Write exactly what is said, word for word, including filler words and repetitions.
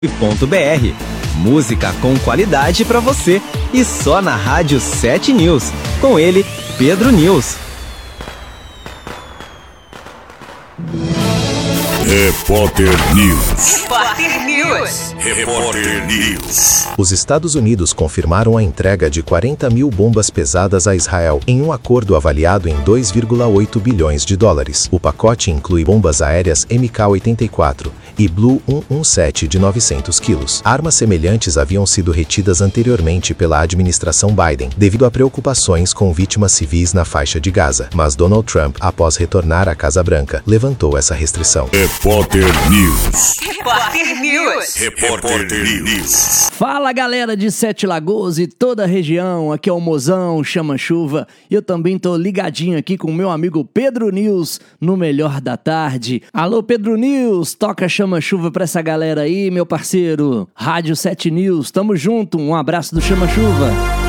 br. Música com qualidade pra você e só na Rádio sete News. Com ele, Pedro News. Repórter News. Repórter News. Repórter News. Os Estados Unidos confirmaram a entrega de quarenta mil bombas pesadas a Israel em um acordo avaliado em dois vírgula oito bilhões de dólares. O pacote inclui bombas aéreas M K oitenta e quatro e Blue cento e dezessete de novecentos quilos. Armas semelhantes haviam sido retidas anteriormente pela administração Biden, devido a preocupações com vítimas civis na faixa de Gaza. Mas Donald Trump, após retornar à Casa Branca, levantou essa restrição. Repórter News. Repórter News. Repórter News. Fala, galera de Sete Lagoas e toda a região, aqui é o Mozão, Chama Chuva, e eu também tô ligadinho aqui com o meu amigo Pedro News, no Melhor da Tarde. Alô, Pedro News, toca Chama Chuva pra essa galera aí, meu parceiro. Rádio sete News, tamo junto, um abraço do Chama Chuva.